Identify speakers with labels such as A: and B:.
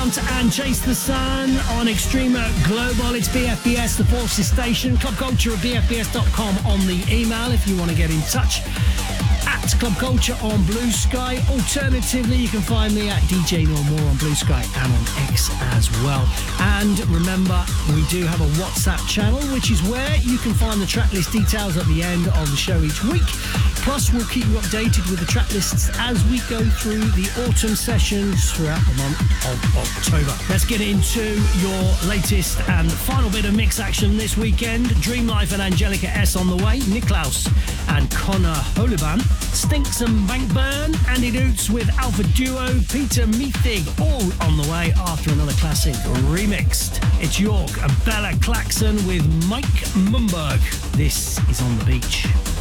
A: and Chase the Sun on Extreme Global. It's BFBS, the Forces station. Club Culture at bfbs.com on the email if you want to get in touch. At Club Culture on Blue Sky. Alternatively, you can find me at DJ Normore on Blue Sky and on X as well. And remember, we do have a WhatsApp channel, which is where you can find the track list details at the end of the show each week. Plus, we'll keep you updated with the track lists as we go through the autumn sessions throughout the month of October. Let's get into your latest and final bit of mix action this weekend. Dream Life and Angelica S on the way. Niklaus and Connor Holiban. Stinks and Bankburn. Andy Doots with Alpha Duo. Peter Meethig all on the way after another classic remixed. It's York and Bella Claxon with Mike Mumberg. This is On the Beach.